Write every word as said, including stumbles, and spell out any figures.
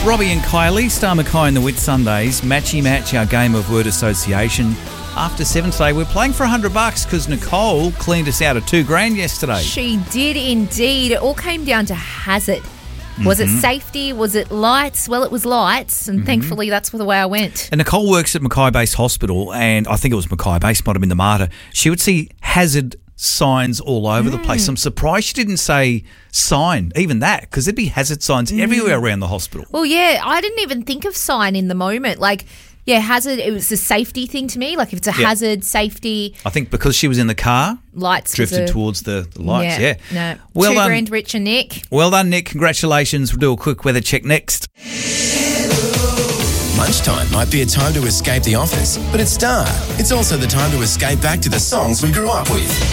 Robbie and Kylie, Star Mackay and the Whit Sundays, Matchy Match, our game of word association. After seven today, we're playing for one hundred bucks because Nicole cleaned us out of two grand yesterday. She did indeed. It all came down to hazard. Was mm-hmm. it safety? Was it lights? Well, it was lights, and mm-hmm. thankfully that's the way I went. And Nicole works at Mackay Base Hospital, and I think it was Mackay Base, might have been the Mater. She would see hazard signs all over mm. the place. I'm surprised she didn't say sign, even that, because there'd be hazard signs mm. everywhere around the hospital. Well, yeah, I didn't even think of sign in the moment. Like, yeah, hazard, it was a safety thing to me. Like, if it's a yeah. hazard, safety. I think because she was in the car, lights drifted a, towards the, the lights, yeah. yeah. No, well two done. grand richer, Nick. Well done, Nick. Congratulations. We'll do a quick weather check next. Lunchtime might be a time to escape the office, but at Star, it's also the time to escape back to the songs we grew up with.